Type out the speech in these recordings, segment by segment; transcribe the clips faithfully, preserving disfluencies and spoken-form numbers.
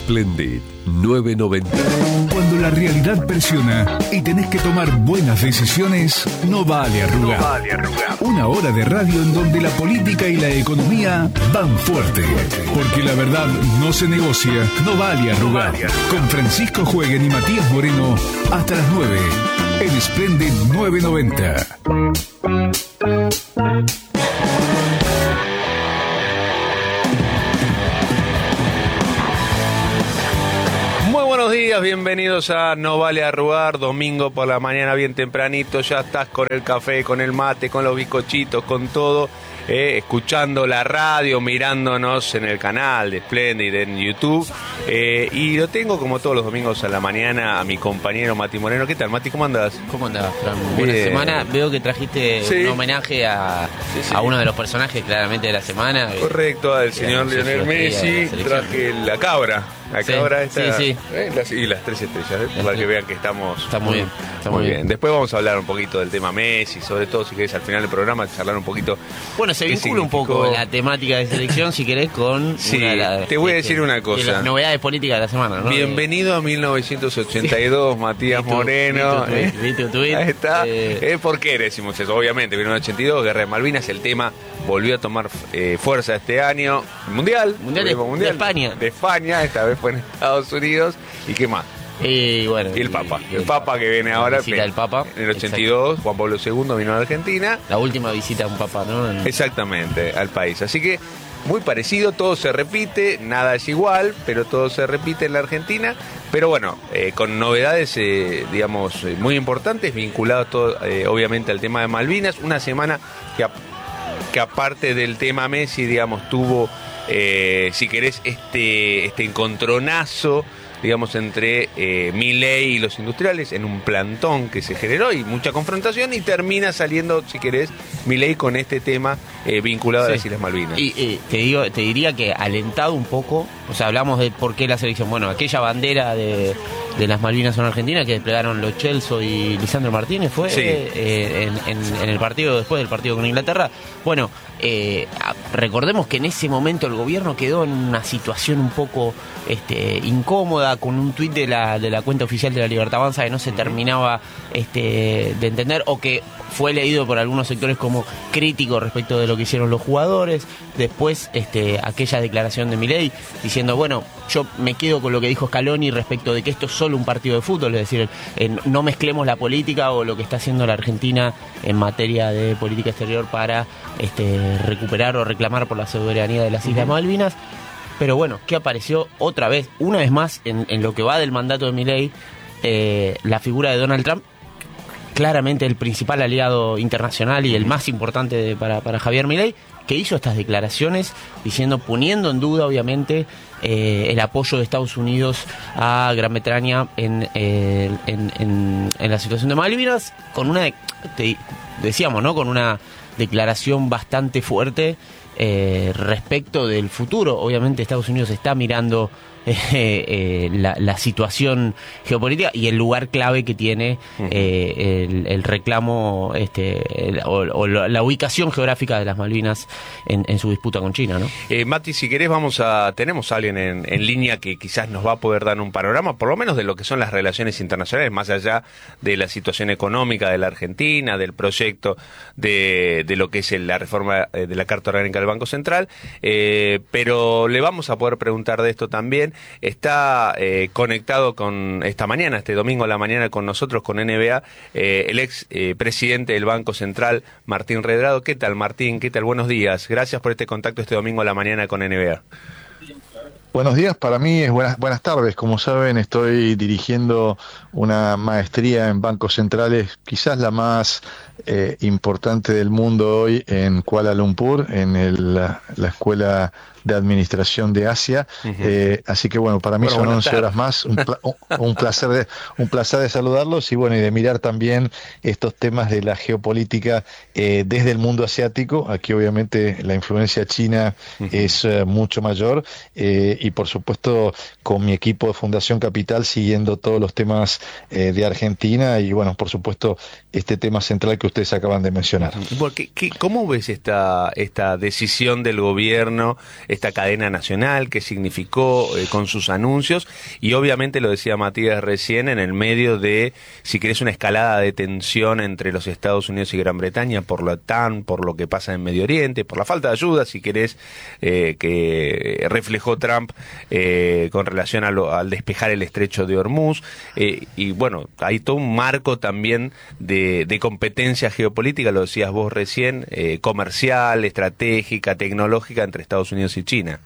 Splendid nueve noventa. Cuando la realidad presiona y tenés que tomar buenas decisiones, no vale arrugar. No vale arrugar. Una hora de radio en donde la política y la economía van fuerte. Porque la verdad no se negocia, no vale arrugar. Con Francisco Jueguen y Matías Moreno hasta las nueve en Splendid nueve noventa. Buenos días, bienvenidos a No Vale Arrugar, domingo por la mañana bien tempranito, ya estás con el café, con el mate, con los bizcochitos, con todo, eh, escuchando la radio, mirándonos en el canal de Splendid en YouTube, eh, y lo tengo como todos los domingos a la mañana a mi compañero Mati Moreno. ¿Qué tal, Mati? ¿Cómo andás? ¿Cómo andás, Fran? Buena Bien. semana. Veo que trajiste Sí. un homenaje a, Sí, sí. a uno de los personajes claramente de la semana. Correcto, al señor Sí, Lionel sí, sí, Messi, de la selección. traje la cabra. La Sí, cabra esta, sí, sí. eh, las- y las tres estrellas, eh, Las para que tres. vean que estamos Está muy bien, está muy muy bien. bien. Después vamos a hablar un poquito del tema Messi, sobre todo si querés al final del programa charlar un poquito. Bueno, se ¿Qué vincula un significó? poco la temática de selección, si querés, con Sí, una de las, te voy a este, decir una de cosa. las novedades políticas de la semana, ¿no? Bienvenido a mil novecientos ochenta y dos, Matías Vi tu- Moreno. vi tu tweet, vi tu tweet. Ahí está. Eh, Eh, ¿Por qué decimos eso? Obviamente, mil novecientos ochenta y dos, Guerra de Malvinas, el tema volvió a tomar eh, fuerza este año. Mundial. Mundial de- Volvimos de España. De España, esta vez fue en Estados Unidos. ¿Y qué más? Y bueno. Y el Papa. y El Papa que viene la ahora. visita del Papa. En el ochenta y dos, Juan Pablo segundo vino a Argentina. La última visita a un Papa, ¿no? En- Exactamente, al país. Así que muy parecido, todo se repite, nada es igual, pero todo se repite en la Argentina. Pero bueno, eh, con novedades, eh, digamos, eh, muy importantes, vinculadas todo, eh, obviamente al tema de Malvinas. Una semana que, a- que aparte del tema Messi, digamos, tuvo, eh, si querés, este, este encontronazo, digamos, entre eh, Milei y los industriales en un plantón que se generó y mucha confrontación, y termina saliendo, si querés, Milei con este tema eh, vinculado a Sí. las Islas Malvinas. Y eh, te digo, te diría que alentado un poco, o sea, hablamos de por qué la selección, bueno, aquella bandera de, de las Malvinas en Argentina que desplegaron Lo Celso y Lisandro Martínez fue Sí. eh, en, en- en el partido, después del partido con Inglaterra. Bueno, eh, a- recordemos que en ese momento el gobierno quedó en una situación un poco este, incómoda, con un tuit de la, de la cuenta oficial de la Libertad Avanza que no se terminaba este, de entender, o que fue leído por algunos sectores como crítico respecto de lo que hicieron los jugadores. Después este, aquella declaración de Milei diciendo, bueno, yo me quedo con lo que dijo Scaloni respecto de que esto es solo un partido de fútbol, es decir, eh, no mezclemos la política o lo que está haciendo la Argentina en materia de política exterior para este, recuperar o reclamar por la soberanía de las Islas Uh-huh. Malvinas. Pero bueno, ¿qué apareció otra vez, una vez más, en, en lo que va del mandato de Milei? Eh, la figura de Donald Trump, claramente el principal aliado internacional y el más importante de- para, para Javier Milei, que hizo estas declaraciones diciendo, poniendo en duda obviamente eh, el apoyo de Estados Unidos a Gran Bretaña en, eh, en, en- en la situación de Malvinas, con una, de- te- decíamos, ¿no? Con una declaración bastante fuerte eh, respecto del futuro. Obviamente Estados Unidos está mirando eh, eh, la, la situación geopolítica y el lugar clave que tiene eh, el, el reclamo este, el- o, o la la ubicación geográfica de las Malvinas en, en su disputa con China, ¿no? Eh, Mati, si querés, vamos a tenemos a alguien en, en línea que quizás nos va a poder dar un panorama, por lo menos de lo que son las relaciones internacionales, más allá de la situación económica de la Argentina, del proyecto de, de lo que es el- la reforma eh, de la Carta Orgánica del Banco Central, eh, pero le vamos a poder preguntar de esto también. Está eh, conectado con esta mañana, este domingo a la mañana con nosotros, con N B A, eh, el ex eh, presidente del Banco Central, Martín Redrado. ¿Qué tal, Martín? ¿Qué tal? Buenos días. Gracias por este contacto este domingo a la mañana con N B A. Buenos días, para mí es buenas, buenas tardes. Como saben, estoy dirigiendo una maestría en bancos centrales, quizás la más eh, importante del mundo hoy, en Kuala Lumpur, en el, la, la Escuela de Administración de Asia. Uh-huh. Eh, así que bueno, para mí Bueno, son buenas once tardes. horas más. Un, pla- un, un placer de, un placer de saludarlos y bueno, y de mirar también estos temas de la geopolítica eh, desde el mundo asiático. Aquí obviamente la influencia china Uh-huh. es eh, mucho mayor eh, y por supuesto con mi equipo de Fundación Capital siguiendo todos los temas eh, de Argentina y bueno, por supuesto este tema central que ustedes acaban de mencionar. Porque, ¿qué, ¿Cómo ves esta, esta decisión del gobierno, esta cadena nacional, qué significó eh, con sus anuncios, y obviamente lo decía Matías recién, en el medio de, si querés, una escalada de tensión entre los Estados Unidos y Gran Bretaña por la OTAN, por lo que pasa en Medio Oriente, por la falta de ayuda, si querés, eh, que reflejó Trump eh, con relación a lo, al despejar el estrecho de Hormuz, eh, y bueno, hay todo un marco también de, de competencia geopolítica, lo decías vos recién, eh, comercial, estratégica, tecnológica entre Estados Unidos y China.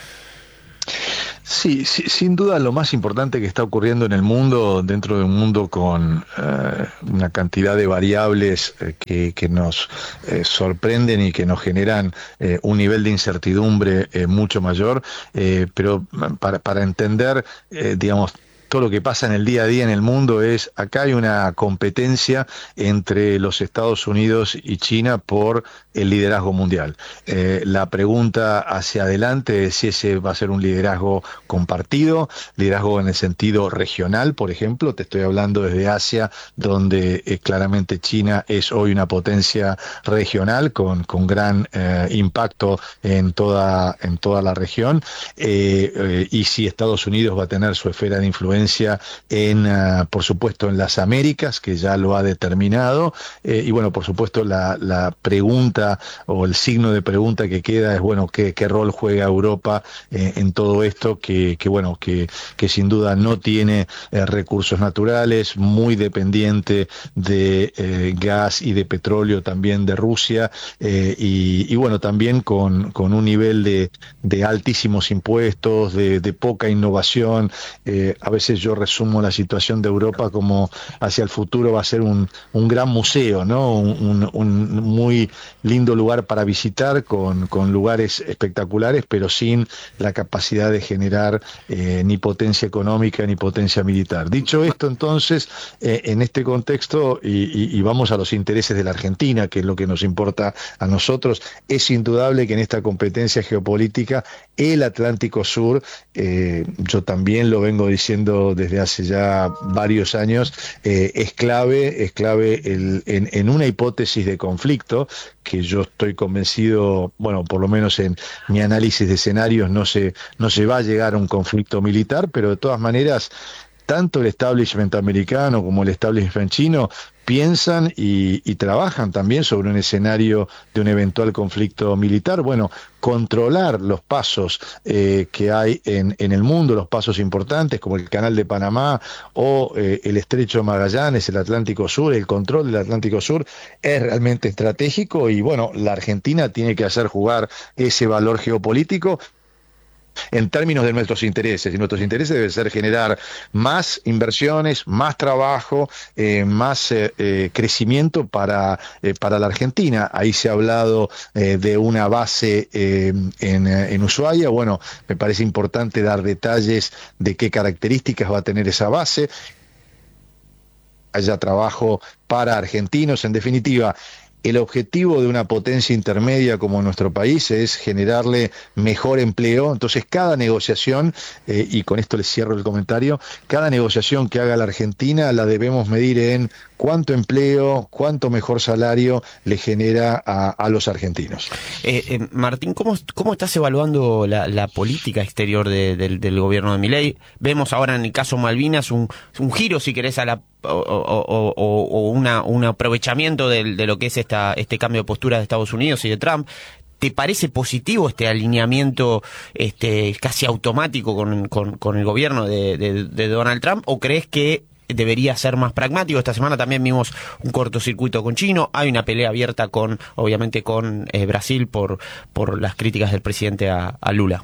Sí, sí, sin duda lo más importante que está ocurriendo en el mundo, dentro de un mundo con eh, una cantidad de variables eh, que, que nos eh, sorprenden y que nos generan eh, un nivel de incertidumbre eh, mucho mayor, eh, pero para, para entender, eh, digamos, todo lo que pasa en el día a día en el mundo es, acá hay una competencia entre los Estados Unidos y China por el liderazgo mundial. Eh, la pregunta hacia adelante es si ese va a ser un liderazgo compartido, liderazgo en el sentido regional, por ejemplo, te estoy hablando desde Asia, donde eh, claramente China es hoy una potencia regional con, con gran eh, impacto en toda, en toda la región, eh, eh, y si Estados Unidos va a tener su esfera de influencia en, uh, por supuesto, en las Américas, que ya lo ha determinado, eh, y bueno, por supuesto, la, la pregunta o el signo de pregunta que queda es, bueno, qué, qué rol juega Europa eh, en todo esto, que, que bueno, que, que sin duda no tiene eh, recursos naturales, muy dependiente de eh, gas y de petróleo también de Rusia, eh, y, y bueno, también con, con un nivel de, de altísimos impuestos, de, de poca innovación. Eh, a veces yo resumo la situación de Europa como hacia el futuro va a ser un, un gran museo, ¿no? Un, un, un muy lindo lugar para visitar, con, con lugares espectaculares, pero sin la capacidad de generar eh, ni potencia económica ni potencia militar. Dicho esto, entonces, eh, en este contexto, y, y, y vamos a los intereses de la Argentina, que es lo que nos importa a nosotros, es indudable que en esta competencia geopolítica el Atlántico Sur, eh, yo también lo vengo diciendo desde hace ya varios años, eh, es clave, es clave el, en, en una hipótesis de conflicto que yo estoy convencido, bueno, por lo menos en mi análisis de escenarios no se, no se va a llegar a un conflicto militar, pero de todas maneras, tanto el establishment americano como el establishment chino piensan y, y trabajan también sobre un escenario de un eventual conflicto militar. Bueno, controlar los pasos eh, que hay en, en el mundo, los pasos importantes como el Canal de Panamá o eh, el Estrecho de Magallanes, el Atlántico Sur, el control del Atlántico Sur es realmente estratégico, y bueno, la Argentina tiene que hacer jugar ese valor geopolítico en términos de nuestros intereses, y nuestros intereses deben ser generar más inversiones, más trabajo, eh, más eh, eh, crecimiento para, eh, para la Argentina. Ahí se ha hablado eh, de una base eh, en, en Ushuaia. Bueno, me parece importante dar detalles de qué características va a tener esa base, haya trabajo para argentinos. En definitiva, el objetivo de una potencia intermedia como nuestro país es generarle mejor empleo. Entonces, cada negociación, eh, y con esto les cierro el comentario, cada negociación que haga la Argentina la debemos medir en cuánto empleo, cuánto mejor salario le genera a, a los argentinos. Eh, eh, Martín, ¿cómo, cómo estás evaluando la, la política exterior de, de, del gobierno de Milei? Vemos ahora en el caso Malvinas un, un giro, si querés, a la o, o, o, o una, un aprovechamiento de, de lo que es esta, este cambio de postura de Estados Unidos y de Trump. ¿Te parece positivo este alineamiento este casi automático con, con, con el gobierno de, de, de Donald Trump, o crees que debería ser más pragmático? Esta semana también vimos un cortocircuito con Chino, hay una pelea abierta con, obviamente, con eh, Brasil por, por las críticas del presidente a, a Lula.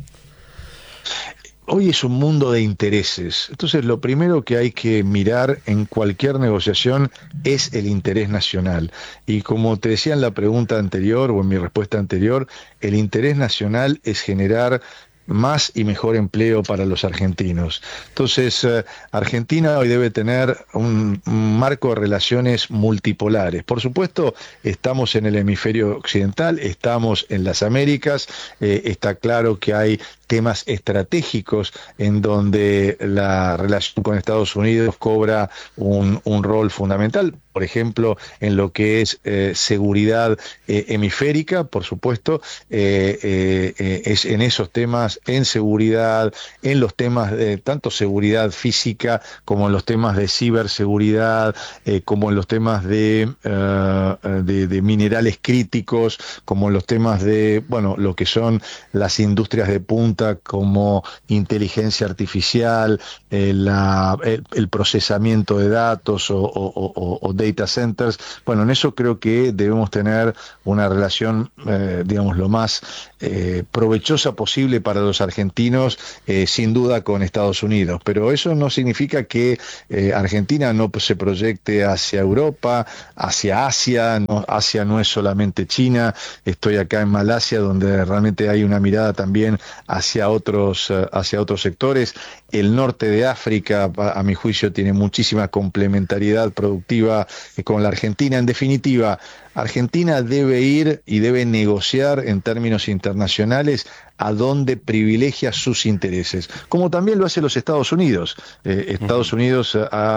Hoy es un mundo de intereses. Entonces, lo primero que hay que mirar en cualquier negociación es el interés nacional. Y como te decía en la pregunta anterior o en mi respuesta anterior, el interés nacional es generar más y mejor empleo para los argentinos. Entonces, eh, Argentina hoy debe tener un, un marco de relaciones multipolares. Por supuesto, estamos en el hemisferio occidental, estamos en las Américas, eh, está claro que hay temas estratégicos en donde la relación con Estados Unidos cobra un, un rol fundamental, por ejemplo, en lo que es eh, seguridad eh, hemisférica, por supuesto, eh, eh, eh, es en esos temas, en seguridad, en los temas de tanto seguridad física como en los temas de ciberseguridad, eh, como en los temas de, uh, de, de minerales críticos, como en los temas de, bueno, lo que son las industrias de punta como inteligencia artificial, eh, la, el, el procesamiento de datos o, o, o, o data centers. Bueno, en eso creo que debemos tener una relación, eh, digamos, lo más eh, provechosa posible para los argentinos, eh, sin duda con Estados Unidos. Pero eso no significa que eh, Argentina no se proyecte hacia Europa, hacia Asia. No, Asia no es solamente China. Estoy acá en Malasia, donde realmente hay una mirada también hacia otros, uh, hacia otros sectores. El norte de África, a, a mi juicio, tiene muchísima complementariedad productiva eh, con la Argentina. En definitiva, Argentina debe ir y debe negociar en términos internacionales a donde privilegia sus intereses, como también lo hace los Estados Unidos. Eh, Estados Unidos ha